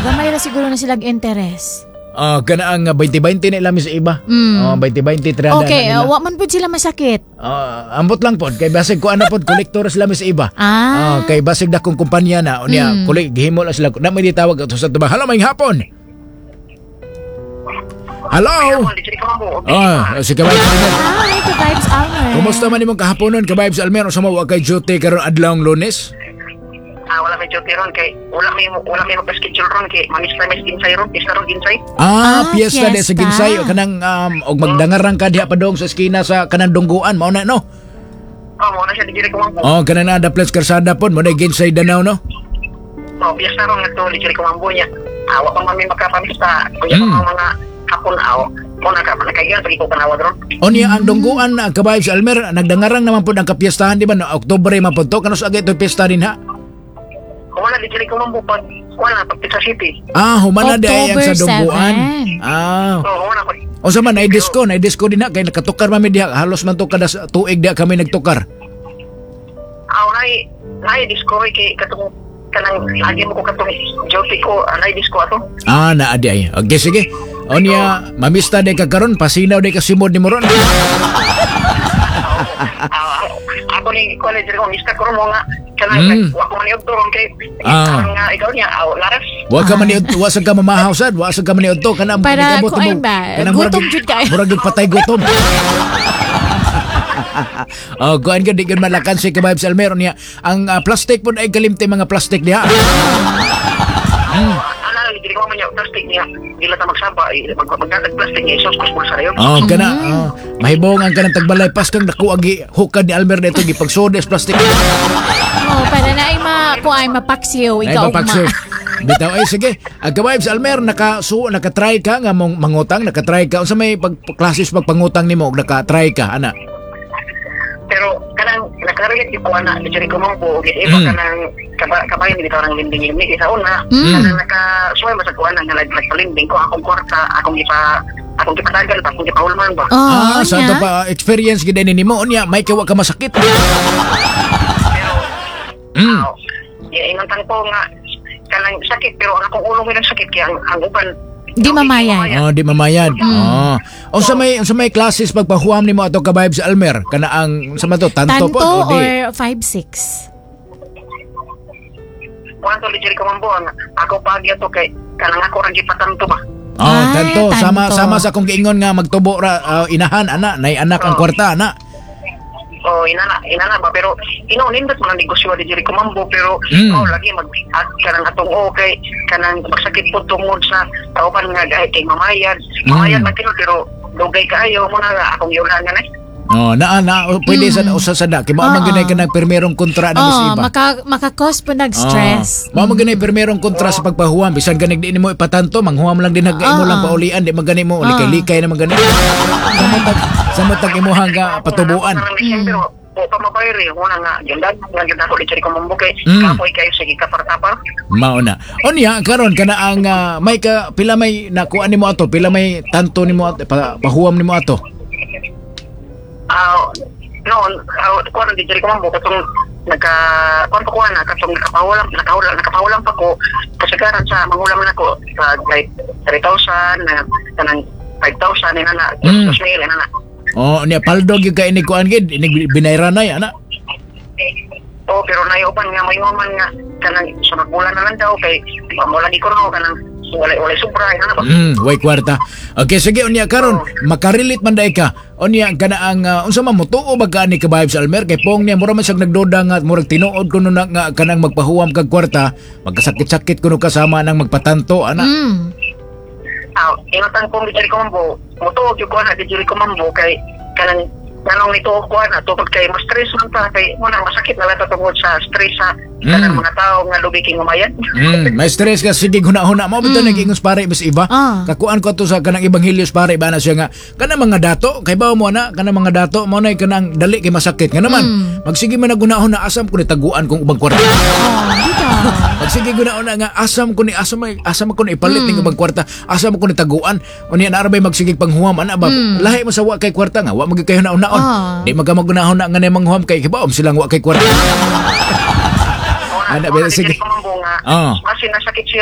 gamay ra siguro na silang interest. Kana ang 20-20 na ilang sa iba. 20-20 300 Okay, na nila. wa man pud sila masakit. Ambot lang pod kay basig ko ana pod kolektor sila sa iba. Kay basig dakong kumpanya na unya gihimo lang sila na may ditawag ato sa tubang. Hello, may hapon. Hello. Si Kabay Almer. Hi, Vibes Almer. Kumusta man imong kahaponon, Kabay Almer? Sa mao kay duty karon adlawng Lunes? Wala may duty ron kay wala may schedule ron kay manista may ginsay ron, pista ron ginsay. Piyesta de sa ginsay kanang og magdangarang ka diha pa dong sa eskina sa kanang dungguan mao na no. Mao na siya diri ko mambo. Kanang ada plus karsada pod mo na ginsay Danau no. Piyesta ron ngadto diri ko mambo niya. Wa pa man may makapamista kuya mga hapon mo na ka nakaiyan pag ikaw kanawag ron. Onya ang dungguan Kabay Almer nagdangarang naman pod ang kapiestahan di ba no Oktubre man pod to kanos agay to piyesta din ha. Wala di diri ko mambo pag wala pag Pizza City. Humana di ay ang sa dungguan. Wala pa. O sa man ay disco din ha kay nakatukar man diha halos man to kada tuig diha kami nagtukar. Nay disco kay katong kanang lagi mo ko katong joke ko nay disco ato. Naa di ay. Okay sige. Onya mamista de ka karon pasinaw de ka simod ni moron. Ako ni college ko mista ko mo nga kanang wa ko man yung turong kay nga ikaw niya laras. Wa ka man wa sa ka mamahaw sad, wa sa ka man to kana para ko ay ba gutom jud kay. Murag patay gutom. Kuan ka di gyud malakan si Kabay Almer niya. Ang plastic pod ay kalimti mga plastic diha. Dili ko man yung plastic niya. Dila ta magsaba magdatag plastic niya sos kusmo sa rayon. Kana mahibong ang kanang tagbalay pas kang dako agi hukad ni Almer dito gipagsodes plastic. Para na ay kuan mapaksiw ikaw ma. Bitaw ay sige. Ang Kabay Almer nakatry ka nga mong mangutang, nakatry ka unsa may pagklases pagpangutang nimo og nakatry ka ana. Pero kanang nakarelate ko ana diri ko mambo iba kanang kabayan dito orang linding-linding sa una kanang nakasuway ba sa kuan nga nagpalinding ko akong kwarta akong gipatagal pa akong gipaulman ba. Sa to pa experience gid nimo unya may kawa ka masakit. Pero inantang ko nga kanang sakit pero ang akong ulo may sakit kaya ang uban di mamayad. Di mamayad. Unsa may classes pagpahuam nimo ato Kabay Almer kana ang sa to tanto po or 5-6. Kuanto diri ko mambo ako pagya to kay kanang ako ra gipatanto ba. Tanto sama sa akong giingon nga magtubo ra inahan ana nay anak ang kwarta ana. Inana ba pero nindot man ang negosyo diri ko mambo pero lagi mag-at kanang atong okay kanang magsakit po tungod sa tauban nga gahi kay mamayad man pero dugay kaayo mo na akong yulangan pwede sa usa sada kay mao man ginay kanang permerong kontra na musiba. Maka-cause po nag-stress. Mao man ginay permerong kontra sa pagpahuam bisan ganig di nimo ipatanto manghuam lang din imo lang paulian di magani mo likay-likay na magani. Samotag imo hanga patubuan. Pa mabayri una nga gindag nga gid ako diri ko mambo kay kapoy kayo sige kapar-kapar. Mao na. Unya karon kana ang may ka pila may nakuha nimo ato pila may tanto nimo ato pahuam nimo ato. Kuan diri ko mambo katong kuan katong nakapahulam pa ko kasagaran sa mangulam na ko sa like 3,000 na kanang 5,000 na 2,000 na. Niya paldo gyud ka ini kuan gid ini binayranay ana. Pero nayuban nga mayuman nga kanang sunod bulan na lang daw kay mo lagi ko no kanang wala sobra ana ba. Way kwarta. Okay sige unya karon makarelate man dai ka. Unya kana ang unsa man mo tuo ba ka ni Kabay Almer kay pong niya mura man sag nagduda nga murag tinuod kuno na nga kanang magpahuwam kag kwarta magkasakit-sakit kuno kasama nang magpatanto ana. Inatan ko diri ko mambo moto ko na diri ko mambo kay kanang nito ko na tupad kay mas stress man ta kay mo nang masakit na lata tungod sa stress sa kanang mga tao nga lubi king umayan. May stress ka sige huna-huna mo bitaw nagingos pare bis iba. Kakuan ko to sa kanang ebanghelyos pare ba na siya nga kanang mga dato kay bawo mo na kanang mga dato mo nay kanang dali kay masakit nga naman magsige man nagunahon na asam ko ni taguan kung ubang kwarta. Magsige gunahon na nga asam ko ni ipalit ning ubang kwarta asam ko ni taguan unya na arbay magsigig panghuam ana ba lahi mo sa wa kay kwarta nga wa magikayo na di magamagunahon na nga na manghuam kay kibaom silang wa kay kwarta. Ana ba sige. Kasi nasakit siya